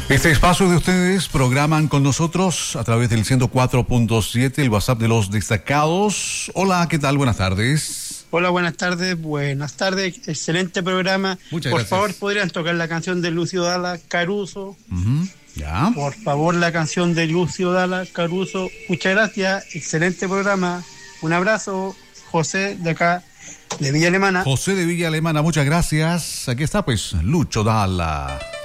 Este espacio de ustedes programan con nosotros a través del 104.7, el WhatsApp de los destacados. Hola, ¿qué tal? Buenas tardes. Hola, buenas tardes. Excelente programa. Muchas Por gracias. favor, ¿podrían tocar la canción de Lucio Dalla, Caruso? Ya. Por favor, la canción de Lucio Dalla, Caruso. Muchas gracias. Excelente programa. Un abrazo. José, de acá, de Villa Alemana. José de Villa Alemana, muchas gracias. Aquí está, pues, Lucho Dalla.